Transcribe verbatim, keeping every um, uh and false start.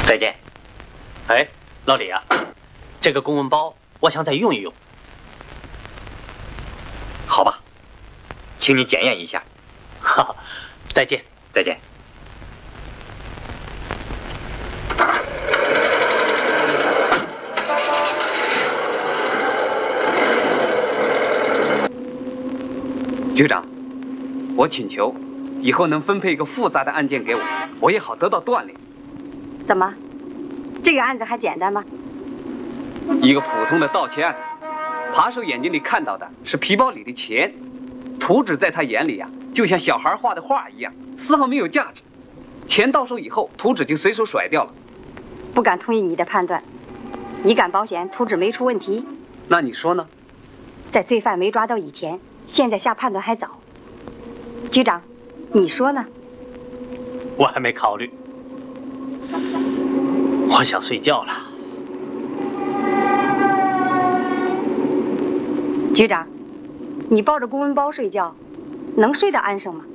再见。 哎，老李啊，这个公文包我想再用一用。 好吧，请你检验一下。 哈哈，再见。 再见。 局长，我请求以后能分配一个复杂的案件给我，我也好得到锻炼。 怎么，这个案子还简单吗？ 一个普通的盗窃案，扒手眼睛里看到的是皮包里的钱，图纸在他眼里呀、啊，就像小孩画的画一样，丝毫没有价值。钱到手以后，图纸就随手甩掉了。 不敢同意你的判断，你敢保险图纸没出问题？ 那你说呢？ 在罪犯没抓到以前，现在下判断还早。局长，你说呢？ 我还没考虑，我想睡觉了。 局长，你抱着公文包睡觉，能睡得安生吗？